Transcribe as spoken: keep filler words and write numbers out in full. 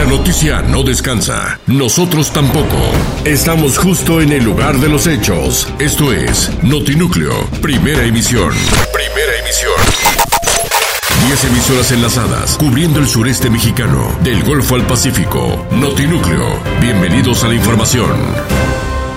La noticia no descansa. Nosotros tampoco. Estamos justo en el lugar de los hechos. Esto es Notinúcleo, primera emisión. Primera emisión. Diez emisoras enlazadas, cubriendo el sureste mexicano, del Golfo al Pacífico. Notinúcleo. Bienvenidos a la información.